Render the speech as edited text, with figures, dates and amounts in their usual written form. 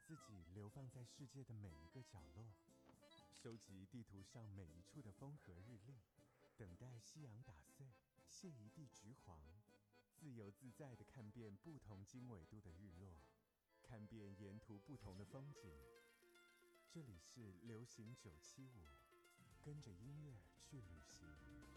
自己流放在世界的每一个角落，收集地图上每一处的风和日丽，等待夕阳打碎，卸一地橘黄，自由自在地看遍不同经纬度的日落，看遍沿途不同的风景。这里是流行975，跟着音乐去旅行。